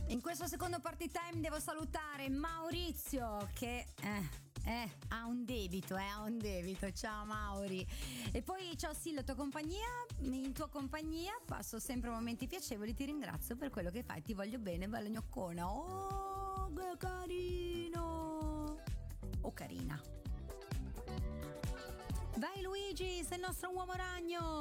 In questo secondo party time devo salutare Maurizio che ha un debito. Ciao Mauri. E poi ciao Sil, tua compagnia. In tua compagnia passo sempre momenti piacevoli, ti ringrazio per quello che fai, ti voglio bene, bella gnoccona. Oh, che carino. Oh, carina. Vai Luigi, sei il nostro uomo ragno.